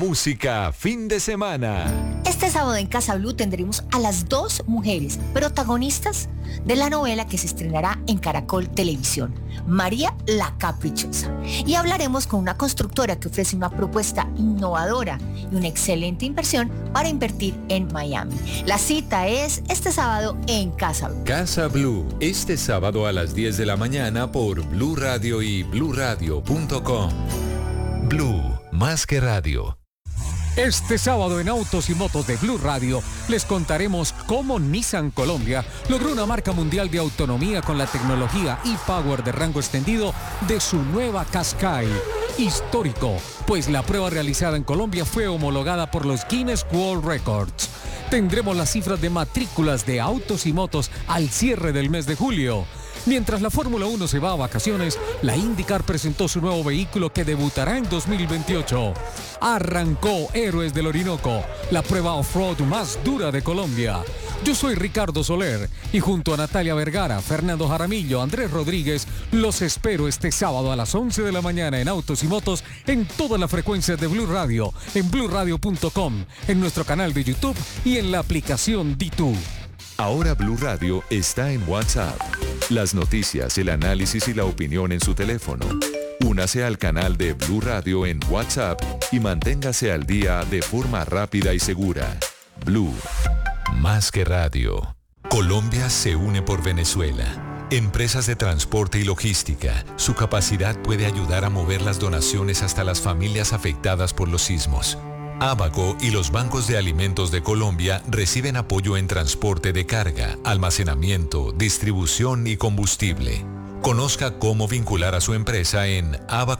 música fin de semana. Este sábado en Casa Blue tendremos a las 2 mujeres protagonistas de la novela que se estrenará en Caracol Televisión, María la Caprichosa. Y hablaremos con una constructora que ofrece una propuesta innovadora y una excelente inversión para invertir en Miami. La cita es este sábado en Casa Blue. Casa Blue, este sábado a las 10 de la mañana por Blue Radio y bluradio.com. Blue, más que radio. Este sábado en Autos y Motos de Blue Radio les contaremos cómo Nissan Colombia logró una marca mundial de autonomía con la tecnología e-Power de rango extendido de su nueva Qashqai. Histórico, pues la prueba realizada en Colombia fue homologada por los Guinness World Records. Tendremos las cifras de matrículas de autos y motos al cierre del mes de julio. Mientras la Fórmula 1 se va a vacaciones, la IndyCar presentó su nuevo vehículo que debutará en 2028. Arrancó Héroes del Orinoco, la prueba off-road más dura de Colombia. Yo soy Ricardo Soler y junto a Natalia Vergara, Fernando Jaramillo, Andrés Rodríguez, los espero este sábado a las 11 de la mañana en Autos y Motos en todas las frecuencias de Blue Radio, en bluradio.com, en nuestro canal de YouTube y en la aplicación D2. Ahora Blue Radio está en WhatsApp. Las noticias, el análisis y la opinión en su teléfono. Únase al canal de Blue Radio en WhatsApp y manténgase al día de forma rápida y segura. Blue, más que radio. Colombia se une por Venezuela. Empresas de transporte y logística. Su capacidad puede ayudar a mover las donaciones hasta las familias afectadas por los sismos. Abaco y los bancos de alimentos de Colombia reciben apoyo en transporte de carga, almacenamiento, distribución y combustible. Conozca cómo vincular a su empresa en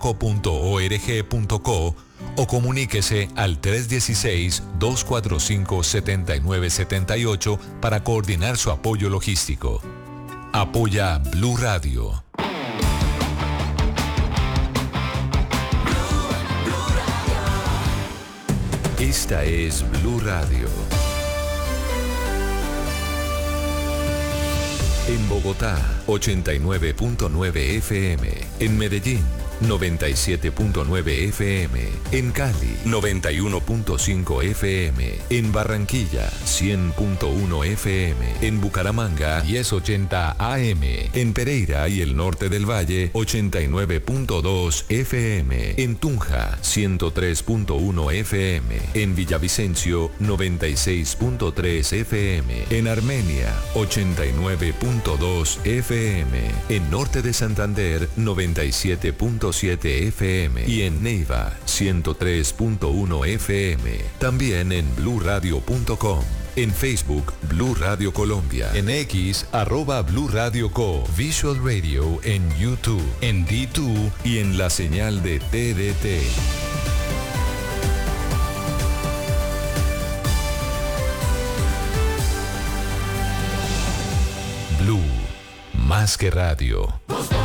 abaco.org.co o comuníquese al 316-245-7978 para coordinar su apoyo logístico. Apoya Blue Radio. Esta es Blue Radio. En Bogotá, 89.9 FM. En Medellín, 97.9 FM. En Cali, 91.5 FM. En Barranquilla, 100.1 FM. En Bucaramanga, 1080 AM. En Pereira y el norte del Valle, 89.2 FM. En Tunja, 103.1 FM. En Villavicencio, 96.3 FM. En Armenia, 89.2 FM. En norte de Santander, 97.7 FM y en Neiva 103.1 FM. También en bluradio.com. En Facebook, Blue Radio Colombia. En X, @Blue Radio Co. Visual Radio en YouTube, en D2 y en la señal de TDT. Blue, más que radio.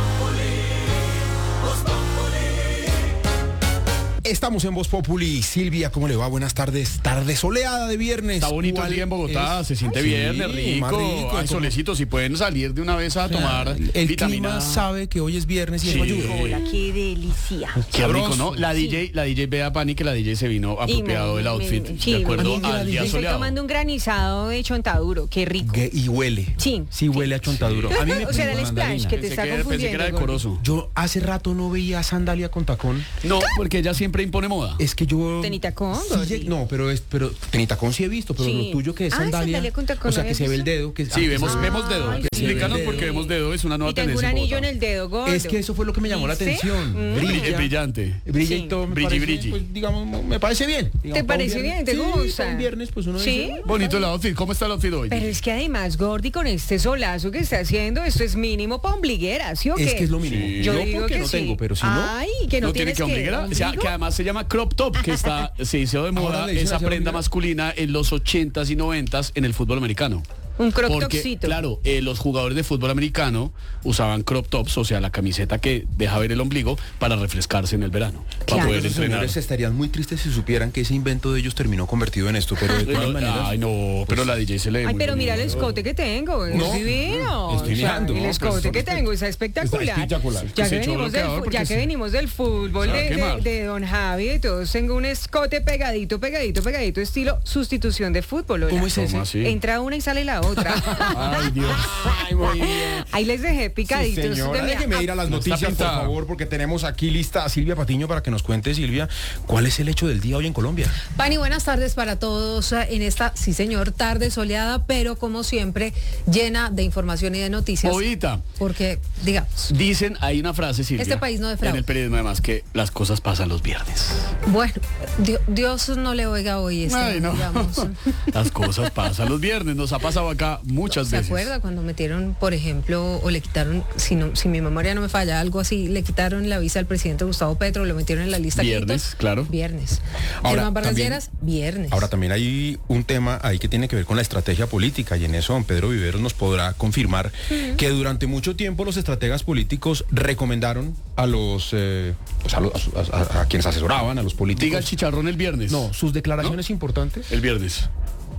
Estamos en Voz Populi. Silvia, ¿cómo le va? Buenas tardes. Tarde soleada de viernes. Está bonito el día en Bogotá, se siente viernes, rico. Hay solecito, si pueden salir de una vez a tomar el vitamina. clima sabe que hoy es viernes y eso ayuda. Hola, qué delicia. Qué rico, ¿no? La DJ vea Pani que la DJ se vino apropiado del outfit, de acuerdo al día Estoy soleado. tomando un granizado de chontaduro, qué rico. Y huele. Sí. Sí, huele a chontaduro. A mí me O sea, era el splash que te está Pensé que confundiendo. era decoroso. Yo hace rato no veía sandalia con tacón. No, porque ella siempre impone moda. Es que yo... ¿Tenitacón? Sí, no, pero tenitacón sí he visto, pero Sí. lo tuyo que es sandalia. Sandalia con tacón, O sea, ¿no que se habías ve el visto? dedo. Que, Sí, vemos dedo. Ay, sí. Explícanos por qué vemos dedo, es una nueva Y tengo un tendencia. anillo en el dedo gordo. Es que eso fue lo que me llamó la ¿Viste? atención. Brillante. Brilla Sí. y todo. Me Brilli, parece, brilli. pues, digamos, me parece bien. Digamos, ¿Te para un parece viernes. bien? ¿Te Sí, gusta? para un viernes, pues uno ¿Sí? dice... Bonito el outfit. ¿Cómo está el outfit hoy? Pero es que además, Gordy, con este solazo que está haciendo, esto es mínimo para ombliguera, ¿sí o qué? Es que es lo mínimo. Sí. Yo Yo digo porque que no sí. tengo, pero si no... Ay, que no, No tiene tienes que ombliguera. O sea, ¿ombligo? que además se llama crop top, que se hizo de Ahora moda le dicen esa así prenda ombliguera. masculina en los 80s y 90s en el fútbol americano. Un crop Porque, topcito. claro, los jugadores de fútbol americano usaban crop tops, o sea, la camiseta que deja ver el ombligo para refrescarse en el verano, para Claro. poder Los entrenar. señores estarían muy tristes si supieran que ese invento de ellos terminó convertido en esto, pero de todas maneras... Ay, no, pero la DJ se le ve Ay, muy pero mira el bonito. escote que tengo, es No, divino. estoy mirando, el no, escote que tengo es espectacular. Está espectacular. Ya Se que, echó venimos del, bloqueador porque ya que se- venimos del fútbol se va a quemar. de don Javi, entonces tengo un escote pegadito, estilo sustitución de fútbol. Lola. ¿Cómo es ese? ¿Cómo así? Entra una y sale la otra. Ay, Dios. Ay, muy bien. Ahí les dejé picaditos. Sí, señora, de mi- déjeme ir a las No está noticias, por pintada. favor, porque tenemos aquí lista a Silvia Patiño para que nos cuente, Silvia, cuál es el hecho del día hoy en Colombia. Pani, buenas tardes para todos en esta, sí señor, tarde soleada, pero como siempre, llena de información y de noticias. Jovita, Porque, digamos, dicen, hay una frase, Silvia. Este país no defrauda. En el periodismo, además, que las cosas pasan los viernes. bueno, Dios no le oiga hoy esto, Ay, no. digamos. Las cosas pasan los viernes. Nos ha pasado acá muchas ¿Se veces. acuerda cuando metieron, por ejemplo, o le quitaron, si mi memoria no me falla, algo así, le quitaron la visa al presidente Gustavo Petro, lo metieron en la lista Viernes, quinto? claro. Viernes. Ahora, Germán Vargas también- Lleras, viernes. Ahora también hay un tema ahí que tiene que ver con la estrategia política y en eso don Pedro Viveros nos podrá confirmar que durante mucho tiempo los estrategas políticos recomendaron a los pues a quienes asesoraban, a los políticos. Diga el chicharrón el viernes. No, sus declaraciones importantes El viernes.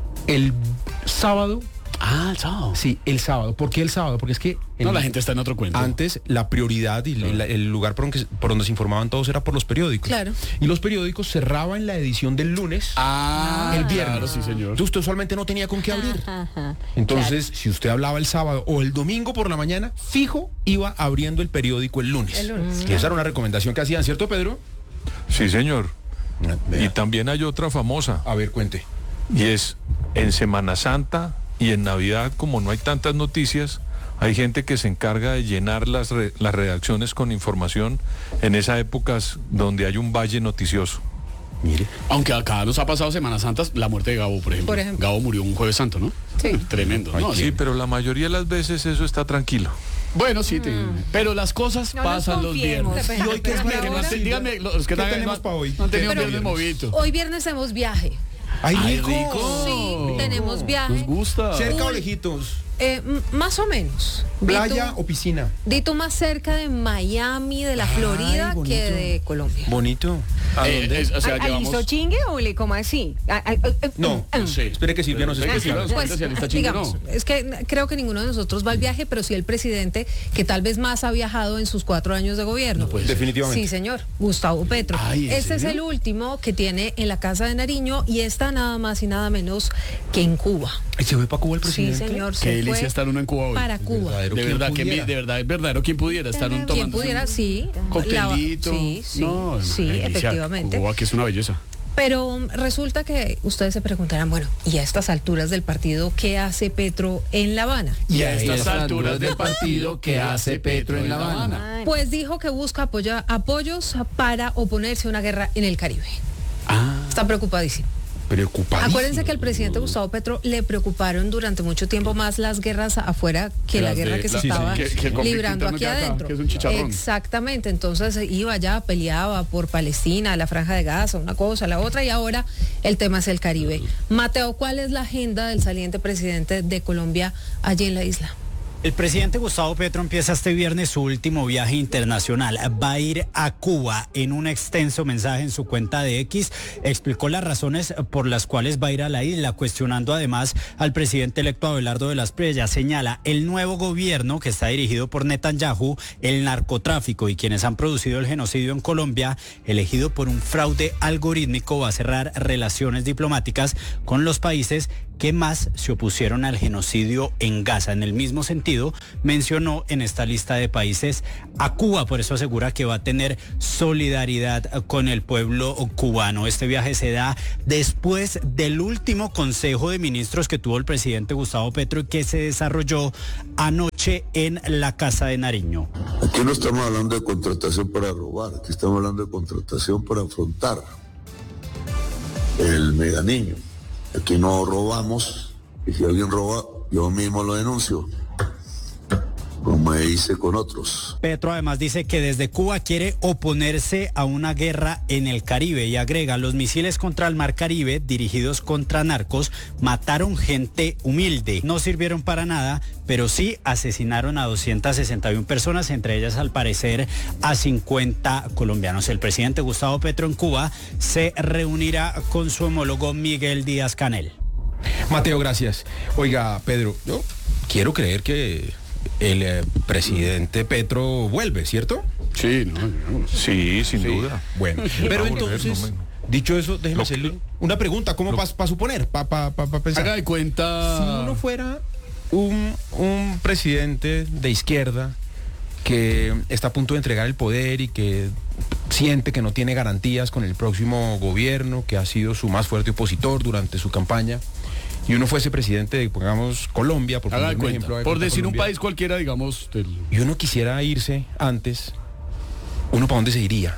el sábado. Ah, el sábado. Sí, el sábado. ¿Por qué el sábado? Porque es que No, la gente está en otro cuento. antes la prioridad y el lugar por donde se informaban todos era por los periódicos. Claro. Y los periódicos cerraban la edición del lunes. El viernes. Claro, sí, señor. Entonces usted usualmente no tenía con qué abrir. Entonces, si usted hablaba el sábado o el domingo por la mañana, fijo, iba abriendo el periódico el lunes. El lunes. Y esa era una recomendación que hacían, ¿cierto, Pedro? Sí, señor. Vea. Y también hay otra famosa, A ver, cuente. y es en Semana Santa y en Navidad, como no hay tantas noticias, hay gente que se encarga de llenar las redacciones con información en esas épocas donde hay un valle noticioso. Mire. Aunque acá nos ha pasado Semanas Santas, la muerte de Gabo, por ejemplo. Por ejemplo. Gabo murió un jueves santo, ¿no? Sí. Tremendo. Ay, ¿no? Sí, pero la mayoría de las veces eso está tranquilo. Bueno, sí, pero las cosas No nos pasan los confiemos. viernes. ¿Y hoy qué es Dígame, viernes? dígame, los que ¿Qué no- tenemos no- para hoy? No han tenido ¿Qué un viernes tenemos? movidito. Hoy viernes tenemos viaje. ¡Ay, Ay, rico! rico. Sí, tenemos viaje. Nos gusta. ¿Cerca o lejitos? Más o menos. ¿Playa o piscina? Dito más cerca de Miami, de la Ay, Florida, bonito. que de Colombia. Bonito. ¿A dónde? O sea, ¿Al llevamos... Isochingue o le como así? No, No sé. espere que Silvia nos Espere que explique. Silvia nos cuente si alista chingue o digamos, no. es que creo que ninguno de nosotros va al viaje, pero sí el presidente, que tal vez más ha viajado en sus 4 años de gobierno. Definitivamente. Sí, señor, Gustavo Petro. Ay, ¿en Este es serio? el último que tiene en la Casa de Nariño y está nada más y nada menos que en Cuba. ¿Y se fue para Cuba el Sí, presidente? señor, Qué se delicia fue estar uno en Cuba hoy. para Cuba. Verdadero. De ¿Quién verdad, pudiera? de verdad, es verdadero. ¿Quién pudiera estar un Quien tomando pudiera, sí. coctelito? Sí, sí, No, sí, delicia. efectivamente. Cuba, que es una belleza. Pero resulta que ustedes se preguntarán, bueno, ¿y a estas alturas del partido qué hace Petro en La Habana? Y a estas alturas del partido, ¿qué hace Petro en La Habana? Pues dijo que busca apoyos para oponerse a una guerra en el Caribe. Está preocupadísimo. Preocupadísimo. Acuérdense que al presidente Gustavo Petro le preocuparon durante mucho tiempo más las guerras afuera que la Las guerra de- que se sí, sí, estaba que el conflicto librando interno aquí que acá, adentro. que es un chicharrón. Exactamente, entonces iba allá, peleaba por Palestina, la Franja de Gaza, una cosa, la otra, y ahora el tema es el Caribe. Mateo, ¿cuál es la agenda del saliente presidente de Colombia allí en la isla? El presidente Gustavo Petro empieza este viernes su último viaje internacional. Va a ir a Cuba. En un extenso mensaje en su cuenta de X, explicó las razones por las cuales va a ir a la isla, cuestionando además al presidente electo Abelardo de las Preyas. Señala el nuevo gobierno que está dirigido por Netanyahu, el narcotráfico y quienes han producido el genocidio en Colombia, elegido por un fraude algorítmico, va a cerrar relaciones diplomáticas con los países que más se opusieron al genocidio en Gaza. En el mismo sentido, mencionó en esta lista de países a Cuba, por eso asegura que va a tener solidaridad con el pueblo cubano. Este viaje se da después del último Consejo de Ministros que tuvo el presidente Gustavo Petro y que se desarrolló anoche en la Casa de Nariño. Aquí no estamos hablando de contratación para robar, aquí estamos hablando de contratación para afrontar el meganiño. Aquí no robamos, y si alguien roba, yo mismo lo denuncio. Con me hice con otros. Petro además dice que desde Cuba quiere oponerse a una guerra en el Caribe y agrega, los misiles contra el Mar Caribe dirigidos contra narcos mataron gente humilde. No sirvieron para nada, pero sí asesinaron a 261 personas, entre ellas al parecer a 50 colombianos. El presidente Gustavo Petro en Cuba se reunirá con su homólogo Miguel Díaz-Canel. Mateo, gracias. Oiga, Pedro, yo quiero creer que el presidente Petro vuelve, ¿cierto? Sí, no. Sí, sin duda. Bueno, pero entonces, dicho eso, déjeme hacerle una pregunta, ¿cómo para suponer, para pensar? Haga de cuenta. Si uno fuera un presidente de izquierda que está a punto de entregar el poder y que siente que no tiene garantías con el próximo gobierno, que ha sido su más fuerte opositor durante su campaña, y uno fuese presidente de, pongamos, Colombia, por Haga de un cuenta. ejemplo, Por decir Colombia, un país cualquiera, digamos. y uno quisiera irse antes, ¿uno para dónde se iría?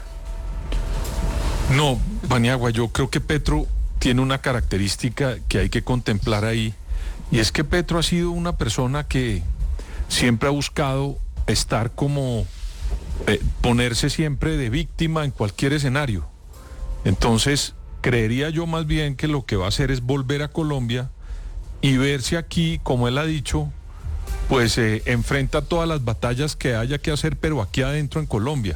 No, Paniagua, yo creo que Petro tiene una característica que hay que contemplar ahí, y es que Petro ha sido una persona que siempre ha buscado estar como, ponerse siempre de víctima en cualquier escenario. Entonces, creería yo más bien que lo que va a hacer es volver a Colombia y verse aquí, como él ha dicho, pues enfrenta todas las batallas que haya que hacer, pero aquí adentro en Colombia.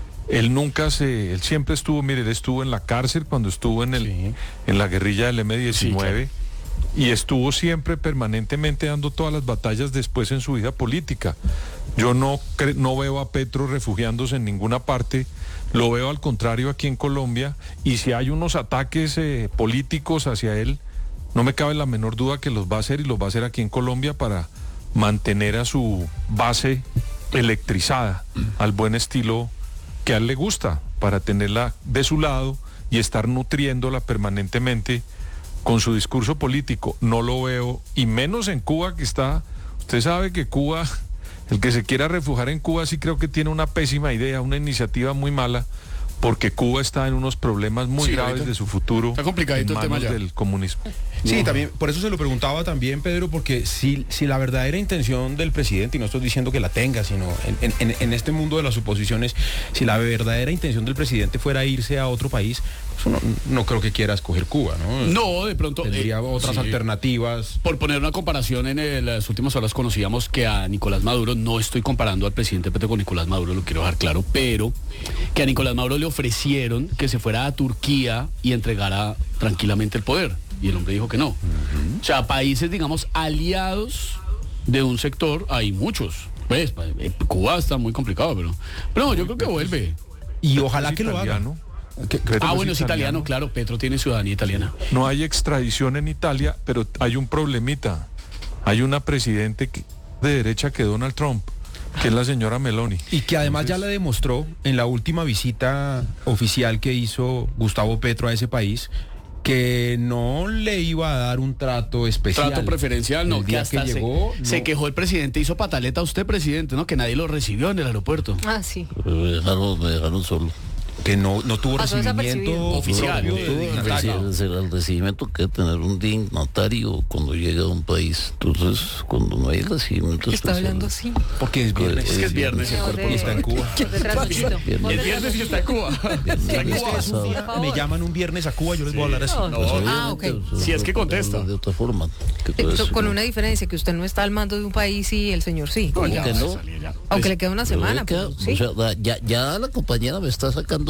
Él siempre estuvo, mire, él estuvo en la cárcel cuando estuvo en la guerrilla del M-19, Sí, claro. Y estuvo siempre permanentemente dando todas las batallas después en su vida política. Yo no veo a Petro refugiándose en ninguna parte, lo veo al contrario aquí en Colombia, y si hay unos ataques políticos hacia él, no me cabe la menor duda que los va a hacer, y los va a hacer aquí en Colombia para mantener a su base electrizada, al buen estilo que a él le gusta, para tenerla de su lado y estar nutriéndola permanentemente con su discurso político. No lo veo, y menos en Cuba, que está, usted sabe que Cuba, el que se quiera refugiar en Cuba sí creo que tiene una pésima idea, una iniciativa muy mala, porque Cuba está en unos problemas muy graves de su futuro. Está complicadito en el tema manos ya. del comunismo. Sí, también, por eso se lo preguntaba también, Pedro, porque si la verdadera intención del presidente, y no estoy diciendo que la tenga, sino en este mundo de las suposiciones, si la verdadera intención del presidente fuera irse a otro país, pues uno no creo que quiera escoger Cuba, ¿no? No, de pronto. Tendría otras sí. alternativas. Por poner una comparación, en las últimas horas conocíamos que a Nicolás Maduro, no estoy comparando al presidente Petro con Nicolás Maduro, lo quiero dejar claro, pero que a Nicolás Maduro le ofrecieron que se fuera a Turquía y entregara tranquilamente el poder. Y el hombre dijo que no. O sea, países, digamos, aliados de un sector, hay muchos. Pues, Cuba está muy complicado, pero no, yo creo que vuelve. Y ojalá que lo haga. Bueno, es italiano, claro, Petro tiene ciudadanía italiana. No hay extradición en Italia, pero hay un problemita. Hay una presidente de derecha que Donald Trump, que es la señora Meloni. Y que además ya la demostró en la última visita oficial que hizo Gustavo Petro a ese país, que no le iba a dar un trato especial. Trato preferencial, no, que hasta llegó, se quejó el presidente, hizo pataleta a usted, presidente, ¿no? Que nadie lo recibió en el aeropuerto. Ah, sí. Me dejaron solo. Que no tuvo Pasó recibimiento desapercibido. Oficial. propio de dignatario. El recibimiento que tener un dignatario cuando llega a un país. Entonces, cuando no hay recibimiento Está hablando así. Porque es viernes. Es que es viernes, el cuerpo está en Cuba. El viernes sí está en Cuba. Está en Cuba. Me llaman un viernes a Cuba, yo les voy a hablar así. Ah, ok. Si es que contesta. De otra forma. Con una diferencia, que usted no está al mando de un país y el señor sí. No, ya que va a no? salir, ya. Aunque le queda una semana. Queda, Pero, sí. o sea, ya la compañera me está sacando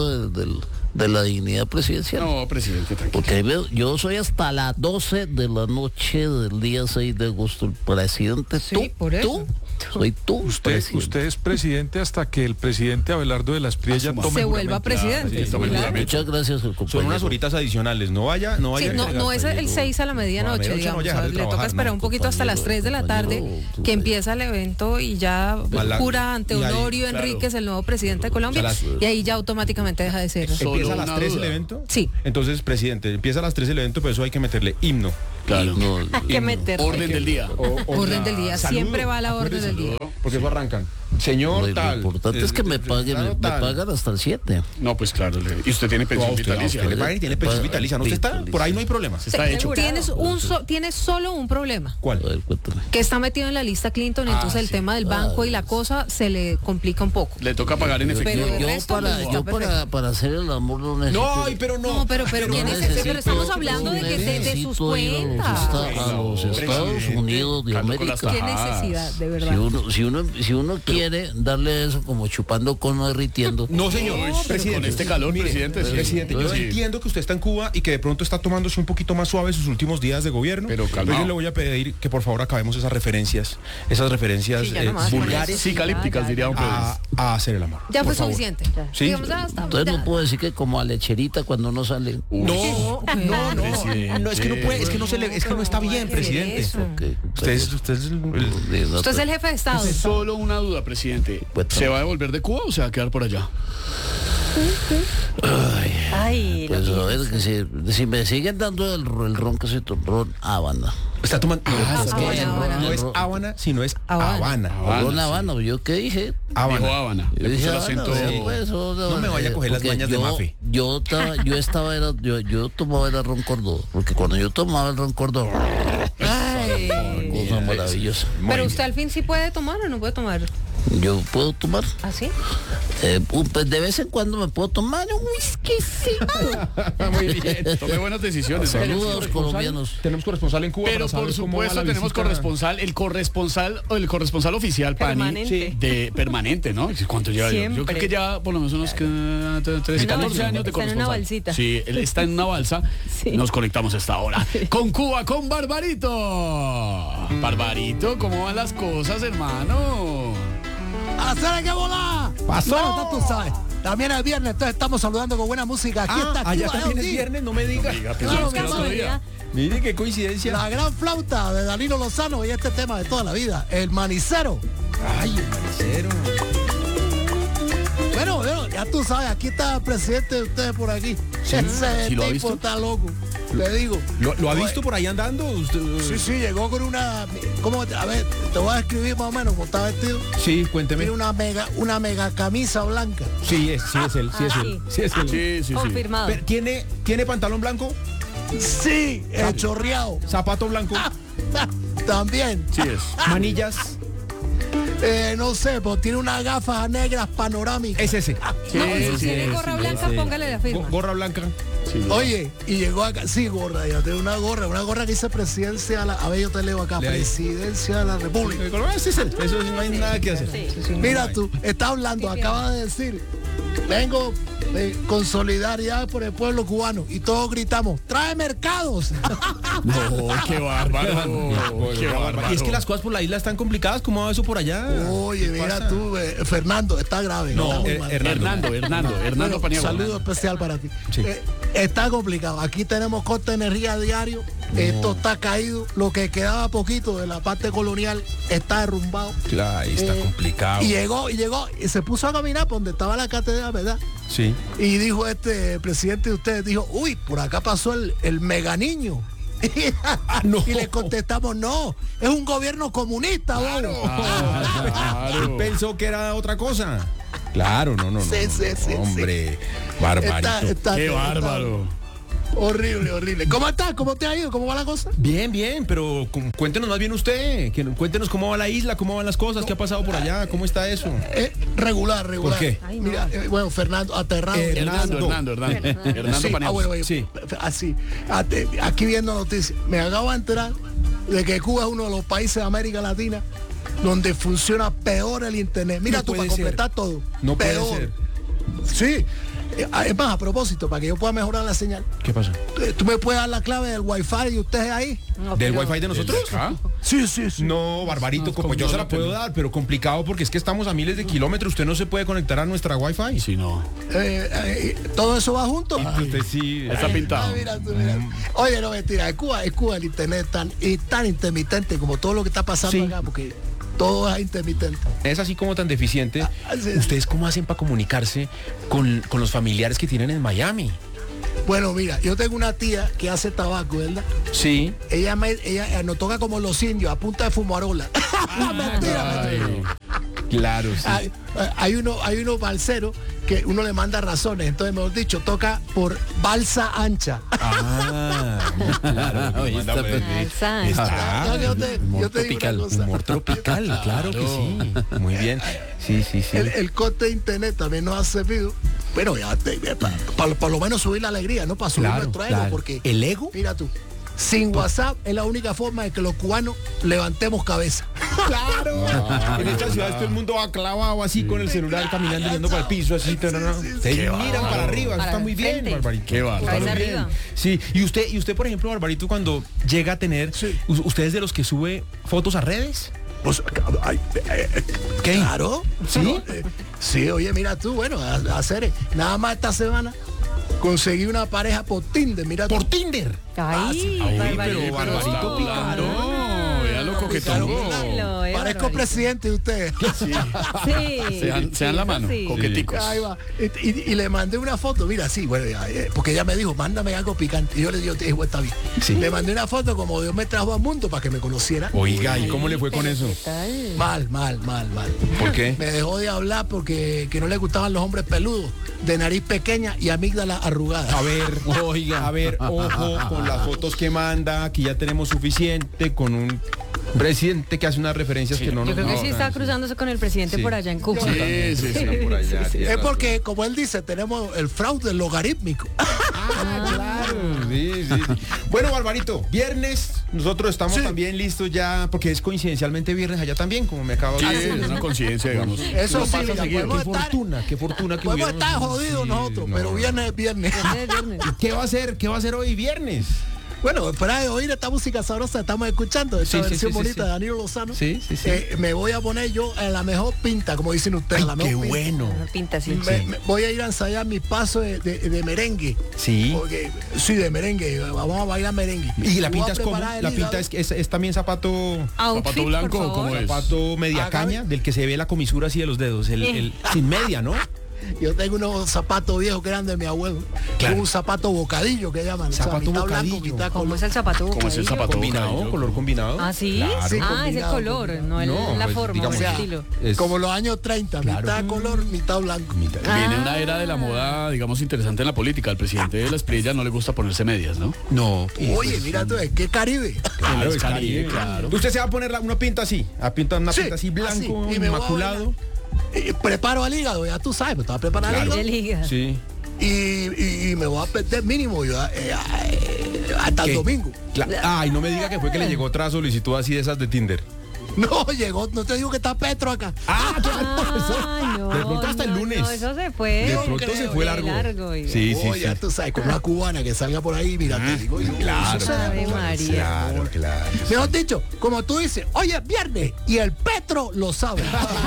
de la dignidad presidencial. No, presidente, tranquilo. Porque ahí veo, yo soy hasta las 12 de la noche del día 6 de agosto el presidente. Sí, por eso. Soy tú. Usted es presidente hasta que el presidente Abelardo de la Espriella tome Se vuelva juramento. presidente. sí, tome Claro. juramento. Muchas gracias, compañero. Son unas horitas adicionales, no vaya Sí, agregar, no es el compañero. 6 a la medianoche, No, a medianoche digamos. no, O ya sea, dejar de le toca trabajar, esperar ¿no? un poquito hasta las 3 de la tarde, Compañero, que empieza el evento y ya Mala- jura ante y ahí, Honorio claro. Enríquez, el nuevo presidente de Colombia, O sea, y ahí ya automáticamente deja de ser. Solo ¿Empieza a las una 3 el duda. evento? Sí. Entonces, presidente, empieza a las 3 el evento, pero eso hay que meterle himno. Claro. No, Hay que meter. Orden del día. Orden del día, siempre va a la orden del día. Porque eso arrancan. Señor Lo tal. importante es que me paguen hasta el 7. No, pues claro. Y usted tiene pensión vitalicia. Usted le paga y tiene pensión vitalicia. No, usted está, por ahí no hay problema. Está hecho. Tienes solo un problema. ¿Cuál? A ver, cuéntame. Que está metido en la lista Clinton, entonces el tema del banco y la cosa se le complica un poco. Le toca pagar en efectivo. Pero el resto Para hacer el amor no necesito. No, pero no. No, pero estamos hablando de sus cuentas. A los Estados Unidos de América. Qué necesidad, de verdad. Si uno quiere darle eso como chupando cono derritiendo. No, señor. Con este calor, presidente. Sí. Presidente, yo Sí. entiendo que usted está en Cuba y que de pronto está tomándose un poquito más suave sus últimos días de gobierno. Pero calmado. yo le voy a pedir que por favor acabemos esas referencias Sí, ya nomás, vulgares Psicalípticas, diría un a hacer el amor. Ya por fue favor. suficiente. Sí. Digamos, ya está. Entonces no puedo decir que como a lecherita cuando no sale. No, no, es que no puede, es que no está bien, presidente. Usted es Usted es el jefe de Estado. Solo una duda, presidente. ¿Se va a devolver de Cuba o se va a quedar por allá? Pues a ver, que si me siguen dando el ron que se ron Habana. Está tomando. No es Habana. Habana, sino es Habana. Ron Habana, ¿yo qué dije? Dijo Habana. Yo Le dije puso el Habana, acento. pues, No me vaya a coger las porque mañas de Mafe. Yo tomaba el ron Córdoba, porque cuando yo tomaba el ron Córdoba, cosa maravillosa. Pero usted al fin sí puede tomar o no puede tomar. Yo puedo tomar. ¿Ah, sí? Pues de vez en cuando me puedo tomar un whiskycito. Muy bien. Tome buenas decisiones. Saludos a los colombianos. Tenemos corresponsal en Cuba. Pero para por saber cómo va supuesto la tenemos visita. el corresponsal oficial, Pani, Permanente. de permanente, ¿no? ¿Cuánto lleva? Yo creo que ya por lo menos unos 13, 14 años de corresponsal. Está en una balsita. Sí, él está en una balsa. Sí. Nos conectamos a esta hora. Con Cuba, con Barbarito. Barbarito, ¿cómo van las cosas, hermano? ¡Hacer que volar! ¡Pasó! Bueno, tú sabes. También es viernes, entonces estamos saludando con buena música. Aquí está allá Cuba, también es sí. viernes, no me diga. Claro que otro sí. día. Mire qué coincidencia. La gran flauta de Danilo Lozano y este tema de toda la vida, el manicero. Ay, el manicero. Bueno, ya tú sabes, aquí está el presidente de ustedes por aquí. Ese ¿Sí lo ha tipo visto? está loco, le digo. ¿Lo ha visto por ahí andando? Sí, llegó con una... ¿Cómo? A ver, te voy a describir más o menos cómo está vestido. Sí, cuénteme. Tiene una mega camisa blanca. Sí es él. Sí es él. Sí. Confirmado. Pero, ¿Tiene pantalón blanco? Sí, chorreado. Zapato blanco. También. Sí es. Manillas. No sé, pero tiene unas gafas negras panorámicas. Es ese. Sí, Si tiene gorra blanca, póngale la firma. Gorra blanca. Sí. Oye, y llegó acá, sí, gorra, ya tiene una gorra que dice presidencia, a ver, yo te leo acá, Lea ahí. presidencia de la República. Ese es él. Eso no hay nada que hacer. Mira tú, está hablando, acaba de decir, vengo con solidaridad por el pueblo cubano y todos gritamos, ¡trae mercados! No, qué bárbaro. Qué bárbaro. Y es que las cosas por la isla están complicadas. ¿Cómo va eso por allá? Oye, mira pasa? tú, Fernando, está grave. No, está muy mal. Hernando Paniagua. Saludo especial para ti. Sí. Está complicado. Aquí tenemos corte de energía diario. Esto está caído. Lo que quedaba poquito de la parte colonial está derrumbado. Claro, ahí está complicado. Y llegó y se puso a caminar por donde estaba la catedral, ¿verdad? Sí. Y dijo este presidente de ustedes, dijo, uy, por acá pasó el mega niño. No. Y le contestamos, no, es un gobierno comunista, Claro. bobo. Claro. Él pensó que era otra cosa. Claro, no. Sí, Hombre, barbarito. Qué bárbaro. Horrible. ¿Cómo estás? ¿Cómo te ha ido? ¿Cómo va la cosa? Bien, pero cuéntenos más bien usted. Cuéntenos cómo va la isla, cómo van las cosas, qué ha pasado por allá, cómo está eso. Regular. ¿Por qué? Mira, bueno, Fernando, aterrado. Hernando Sí, Paniagua. bueno, Sí. así. Aquí viendo noticias. Me acabo de enterar de que Cuba es uno de los países de América Latina donde funciona peor el internet. Mira No tú, puede para ser. completar todo. No puede peor. ser. Sí. Es más, a propósito, para que yo pueda mejorar la señal. ¿Qué pasa? ¿Tú me puedes dar la clave del wifi y ustedes ahí? ¿Del wifi de nosotros? Sí. No, barbarito, como yo se la puedo dar, pero complicado porque es que estamos a miles de kilómetros. Usted no se puede conectar a nuestra wifi. Sí, no. ¿Todo eso va junto? Usted sí. Está pintado. Mira. Oye, no, mentira, en Cuba el internet tan intermitente como todo lo que está pasando Sí. acá, porque todo es intermitente. Es así como tan deficiente. Sí. ¿Ustedes cómo hacen para comunicarse con los familiares que tienen en Miami? Bueno, mira, yo tengo una tía que hace tabaco, ¿verdad? Sí. Ella nos toca como los indios, a punta de fumarola. Mentira. Claro, sí. Hay unos balseros que uno le manda razones, entonces mejor dicho, toca por balsa ancha. Claro. Oye, está No, yo te digo una cosa. Humor tropical, claro que sí. Muy bien. Sí. El corte de internet también nos ha servido. Pero ya por lo menos subir la alegría, no para subir nuestro ego, porque el ego. Mira tú, sin WhatsApp es la única forma de que los cubanos levantemos cabeza. Claro. En estas ciudades todo el mundo va clavado así con el celular caminando yendo para el piso así. Se miran para arriba, eso está muy bien, Barbarito. Qué bárbaro. Cabeza arriba. Sí, y usted por ejemplo, Barbarito, cuando llega a tener, ¿usted es de los que sube fotos a redes? Pues, ¿Qué? Claro. ¿Sí? Sí, oye, mira tú, bueno, hacer nada más esta semana conseguí una pareja por Tinder, mira. ¿Por Tinder? Ay, pero Barbarito Claro. Vea lo coquetón. Parezco presidente de ustedes. Sí. Sí. Sean la mano, Sí. coqueticos. Ahí va. Y le mandé una foto, mira, sí, bueno, porque ella me dijo, mándame algo picante. Y yo le digo, está bien. Sí. Le mandé una foto como Dios me trajo al mundo para que me conociera. Oiga, ¿y cómo le fue con eso? Mal. ¿Por qué? Me dejó de hablar porque que no le gustaban los hombres peludos, de nariz pequeña y amígdala arrugada. A ver, ojo con las fotos que manda, aquí ya tenemos suficiente con un presidente que hace unas referencias que no Yo nos creo que sí está cruzándose con el presidente por allá en Cuba. Sí. por allá. Es porque, como él dice, tenemos el fraude logarítmico. Claro, sí. Bueno, Barbarito, viernes, nosotros estamos también listos ya, porque es coincidencialmente viernes allá también, como me acabo de decir. Es una coincidencia, digamos. Eso sí, mira, Qué fortuna que podemos hubiéramos- estar jodidos Sí, nosotros, no. pero viernes es viernes. ¿Qué va a hacer hoy viernes? Bueno, espera de oír esta música sabrosa, estamos escuchando esta versión bonita de Danilo Lozano. Sí. Me voy a poner yo en la mejor pinta, como dicen ustedes. Ay, la mejor qué pinta. bueno. Pinta así. Voy a ir a ensayar mi paso de merengue. Sí. Porque, sí, de merengue. Vamos a bailar merengue. Y la Voy a pinta es como, preparar el la pinta hígado. es también zapato Outfit, blanco, por favor. ¿cómo es? zapato media Ah, caña, Gaby. del que se ve la comisura así de los dedos, el sin media, ¿no? Yo tengo unos zapatos viejos que eran de mi abuelo. Claro. Un zapato bocadillo que llaman. Zapato mitad bocadillo. blanco, mitad ¿Cómo color. es el zapato? ¿Cómo es el zapato? Combinado, bocadillo. color combinado. ¿Ah, sí? Claro. Sí, Ah, es el combinado, color, no, No, la pues, forma, digamos, el o sea, estilo. Es- Como los años 30, Claro. mitad color, mitad blanco. Viene una era de la moda, digamos, interesante en la política. Al presidente de la Espriella no le gusta ponerse medias, ¿no? No. Oye, mira tú, ¿qué Caribe? Claro, es Caribe, claro. Usted se va a poner una pinta así, una Sí, pinta así blanco, así, y me voy a inmaculado. Preparo al hígado, ya tú sabes, pues te vas a preparar el hígado. El hígado. Sí. Y me voy a perder mínimo hasta el ¿Qué? domingo. Ay, no me diga que fue que le llegó otra solicitud así de esas de Tinder. No, llegó, no te digo que está Petro acá. Ah, No, de pronto hasta el lunes. No, eso se fue. De pronto se fue largo. y- Sí. Oye, ya tú sabes, con una cubana que salga por ahí, mira, te digo yo. Claro. eso se Ave demora. María. Claro. Mejor dicho, como tú dices, oye, es viernes y el Petro lo sabe.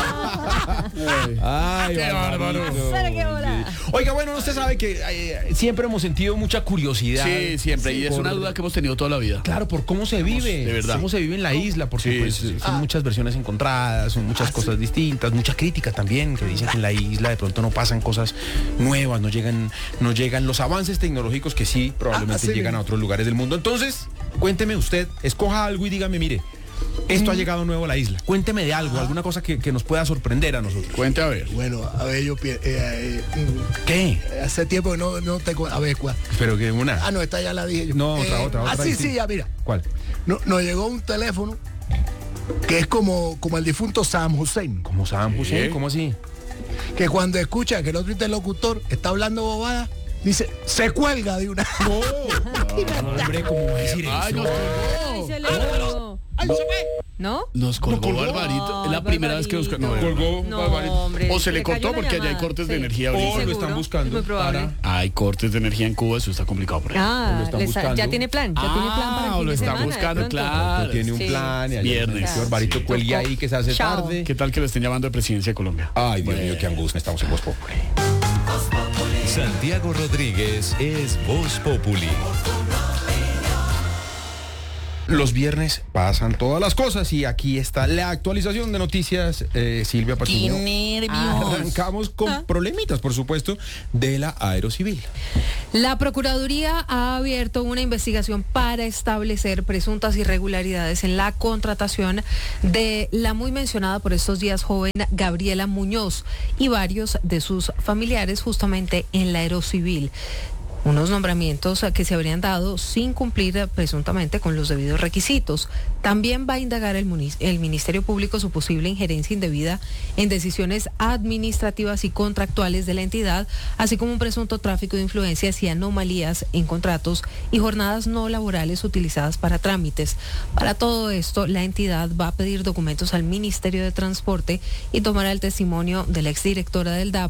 Ay, Qué bárbaro. Pero qué bola. Sí. Oiga, bueno, usted sabe que siempre hemos sentido mucha curiosidad. Sí, siempre. Y es una duda que hemos tenido toda la vida. Claro, por cómo se vive, de verdad. cómo se vive en la isla, porque Sí, pues, sí, sí. son muchas versiones encontradas, son muchas cosas distintas, mucha crítica también, que dicen que en la isla de pronto no pasan cosas nuevas, no llegan los avances tecnológicos que sí probablemente sí, llegan a otros lugares del mundo. Entonces, cuénteme usted, escoja algo y dígame, mire, esto ha llegado nuevo a la isla. Cuénteme de algo, alguna cosa que nos pueda sorprender a nosotros. Cuente a ver. Bueno, a ver, yo ¿Qué? hace tiempo que no te a ver cuál. Pero que una. Ah, no, esta ya la dije yo. No, otra. Ah, sí, sí, ya mira. ¿Cuál? Nos llegó un teléfono que es como el difunto Saddam Hussein, ¿Cómo Saddam Hussein? ¿Cómo así? que cuando escucha que el otro interlocutor está hablando bobada, dice, se cuelga de una. Hombre, ¿cómo va a decir Ay, eso? nos Ay, colgó. se le colgó. ¡Ay, se fue! ¿No? Nos colgó Barbarito. Es la primera vez que nos Barbarito. colgó. No, Barbarito. hombre, O se le cayó cortó la porque allá hay llamada. cortes de Sí. energía O ahorita. lo ¿Seguro? están buscando Es muy probable. Hay cortes de energía en Cuba, eso está complicado por ahí. Ah, están ya buscando. tiene plan. Ya tiene plan para el o fin lo de está semana, de buscando, pronto. claro. Tiene un Sí. plan y allá Viernes. el señor Barbarito Sí. cuelgue ahí que se hace Chao. tarde. ¿Qué tal que le estén llamando de Presidencia de Colombia? Ay, Dios mío, qué angustia, estamos en Voz Populi. Santiago Rodríguez es Voz Populi. Los viernes pasan todas las cosas y aquí está la actualización de noticias, Silvia Patiño. Arrancamos con problemitas, por supuesto, de la Aerocivil. La Procuraduría ha abierto una investigación para establecer presuntas irregularidades en la contratación de la muy mencionada por estos días joven Gabriela Muñoz y varios de sus familiares justamente en la Aerocivil. Unos nombramientos que se habrían dado sin cumplir presuntamente con los debidos requisitos. También va a indagar el Ministerio Público su posible injerencia indebida en decisiones administrativas y contractuales de la entidad, así como un presunto tráfico de influencias y anomalías en contratos y jornadas no laborales utilizadas para trámites. Para todo esto, la entidad va a pedir documentos al Ministerio de Transporte y tomará el testimonio de la exdirectora del DAP,